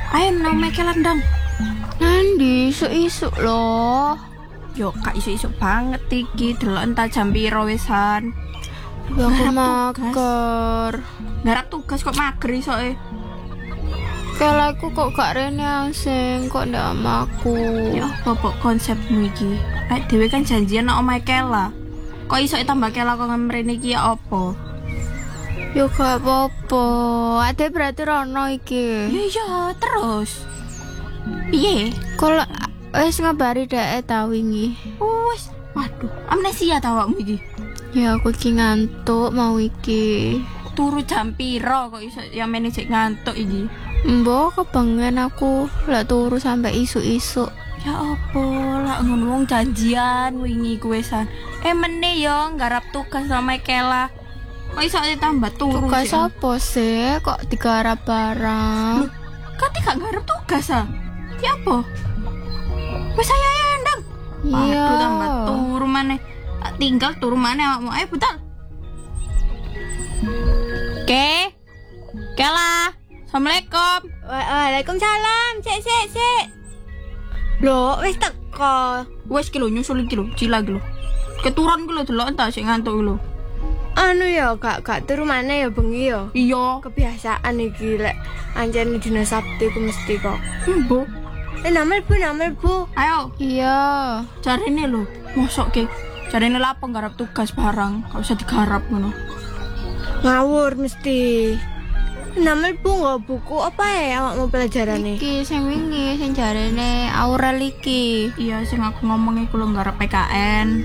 Ayo nang mekelan dang. Nandi isuk-isuk loh. Yo kak isuk-isuk banget iki, delok entar jam piro wisan. Ya aku Garap tugas. mager. Garap tugas kok mager isoke. Kelaku kok gak rene asing, kok ndak sama aku. Ya apa konsepmu iki? Dewe kan janjian nang omahe Kela. Kok isoke tambah Kela kok ngemrene iki ya apa? Yo gak apa-apa. Ade berarti rono iki. Iya, terus. Piye? Kalau wis ngabari dek ta wingi. Wes, waduh, amnesia ta awakmu iki. Ya aku iki ngantuk mau iki. Turu jam piro kok iso ya meneh ngantuk iki. Mbok kepengen aku lek turu sampai isuk-isuk. Ya apa lah ngono wong janjian wingi kuwe san. Meneh yo nggarap tugas sama Kela. Kok iso tambah turu Tugas sih? apa sih kok digarap barang? Kok gak nggarap tugas ah? Ya apa? Wes saya ya ndang. Iya. Waduh tambah turu maneh. Tak tinggal turu maneh awakmu. Ayo betul. Oke. Kela. Assalamualaikum. Waalaikumsalam. Sik. Loh, wis teko. Wes kilo nyusul iki lho, cila iki lho. Keturunan ki lho delok entar sik ngantuk iki lho. Anu ya, gak turu maneh ya bengi ya. Iya. Kebiasaan iki lek anjene dina Sabtu ku mesti kok. Bu. Namel bu. Ayo. Iya. Carine lho, mosok ke. Carine lapo nggarap tugas barang, gak usah digarap ngono. Ngawur mesti. Namel bu nggak buku apa ya awakmu pelajarane? Iki sing wingi sing jarene Aurel iki. Iya, sing aku ngomong iku lho nggarap PKN.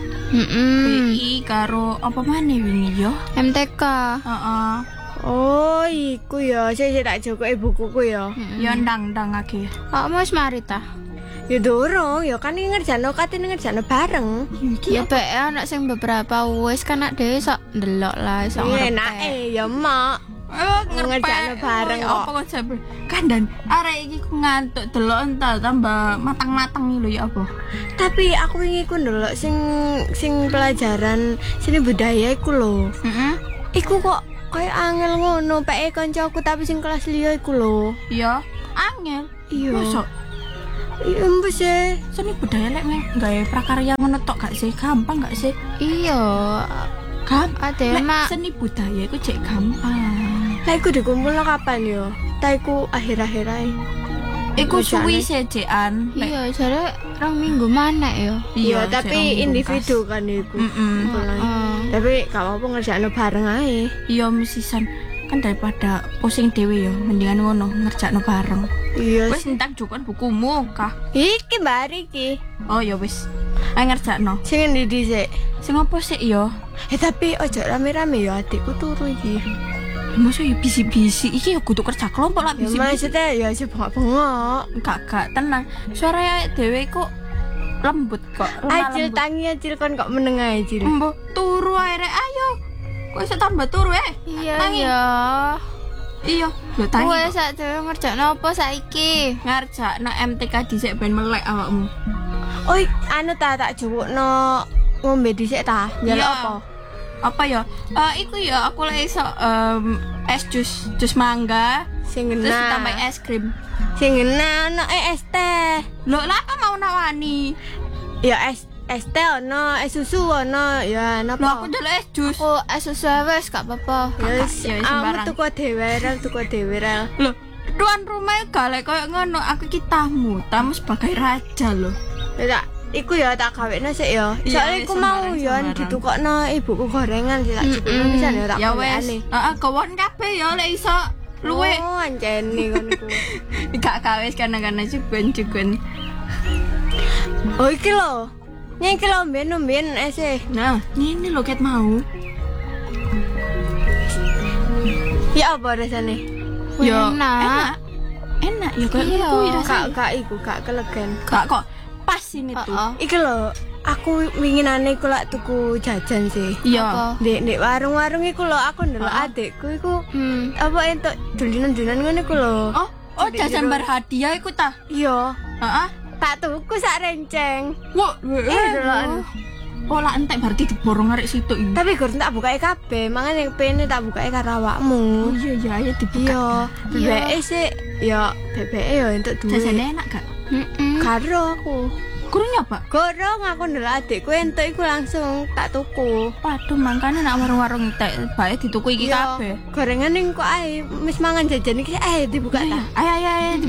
PI karo apa maneh wingi yo? MTK. Heeh. Oh, iku ya, sik tak jokoke bukuku ya. Ya ndang akeh. Awakmu wis mari ta? Ya dorong, ya kan ngerjano katene ngerjano bareng. Ya bae anak sing beberapa wis kan nak dhewe sok ndelok lah sok ngerti. Enake ya mak. Ngerjano bareng kok. Apa kok jebul? Kandan arek iki ku ngantuk delok entar tambah matang-matang lho ya apa? Tapi aku wingi ku ndelok sing pelajaran seni budaya iku lho. Heeh. Iku kok kayak angel ngono, pake kancaku tapi sing kelas liya iku lho. Iya, angel. Iya. Mosok Iya mbes e. seni budaya lek gawe prakarya ngono tok gak sih? Gampang gak sih? Iya. Ade mak Seni budaya iku cek gampang. lah iku dikumpulno kapan yo? Ta iku akhir-akhir ae. Iku Bacaan. suwi sejean. Iya, jare rong minggu mana ya? Iya, tapi individu kan iku. Tapi gak apa-apa ngerjakno bareng ae. Iya mesisan kan daripada pusing dhewe ya, mendingan ngono ngerjakno bareng. Iya. Wis entak jukon bukumu kah? Iki mbari iki. Oh ya wis. Ayo ngerjakno. Sing endi dhisik? Sing opo sik ya? Tapi ojo rame-rame ya adikku turu iki. Masa ya bisi-bisi iki ya kudu kerja kelompok lah Ya bisi-bisi. maksudnya ya bengok-bengok. Gak tenang. Suara dhewe kok lembut kok. Acil tangi acil kon kok meneng ae acil. Mbok turu ae rek ayo. Kok iso tambah turu Iya Tangi. iya. Iya, lho tangi. Kowe kok. sak dhewe ngerjakno apa saiki? Ngarjakno MTK dhisik ben melek awakmu. Oh, anu tak jupukno ngombe dhisik ta? Njaluk Iya. apa? Apa ya? Iku ya aku lek iso es jus mangga Sing terus ngena. ditambah es krim. Sing ngena ono es teh. Lho lah apa mau nawani? Ya es teh ono, es susu ono, ya Lho napa? aku njaluk es jus. Aku es susu wis gak apa-apa. Ya, Ya sembarang. tuku dhewe rel. Lho, tuan rumah gak lek koyo ngono, aku iki tamu sebagai raja lho. Ya tak iku ya tak gawekno sik ya. Iya, Soale iku mau sembarang, ya sembarang. ditukokno ibuku gorengan sih tak jupukno pisan ya tak Ya wes. gawekane. Heeh, kawon kabeh ya lek iso luwe. Oh, anjene konku. Gak kawes kadang-kadang jugun. Oh iki lho. Nyeki lho mben es e. Nah, ini lho ket mau. Ya apa rasane? Ya Enak. Enak ya kok Iya, kuwi rasane. gak kelegen. Gak kok pas ini tuh. Iki lho, aku winginane iku lak tuku jajan sih. Iya. Ndek warung-warung iku lho aku ndelok adikku iku apa entuk dulinan-dulinan ngene iku lho. Oh jajan berhadiah iku ta? Iya, Heeh. tak tuku sak renceng. Wah, Delokan. Oh lah entek berarti diborong arek situ iki. Tapi gur tak bukae kabeh, mangane pene tak bukae karo awakmu. Oh iya ayo dibuka. Iya, bebeke sih ya bebeke ya entuk duit. Jajane enak gak? Karo aku. Kurang nyoba. Gorong aku ndelok adikku entuk iku langsung tak tuku. Waduh, mangkane nak warung-warung entek bae dituku iki kabeh. Gorengan ning kok ae wis mangan jajan iki ae dibuka ta. Ayo